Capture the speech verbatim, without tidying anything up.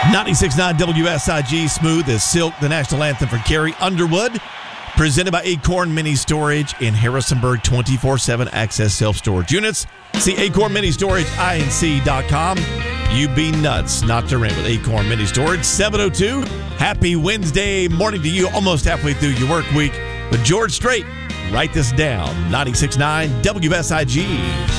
ninety-six point nine W S I G, Smooth as Silk, the national anthem for Carrie Underwood. Presented by Acorn Mini Storage in Harrisonburg, twenty-four seven access self-storage units. See Acorn Mini Storage, I N C dot com. You be nuts not to rent with Acorn Mini Storage. seven oh two, happy Wednesday morning to you, almost halfway through your work week. With George Strait, write this down, ninety-six point nine W S I G.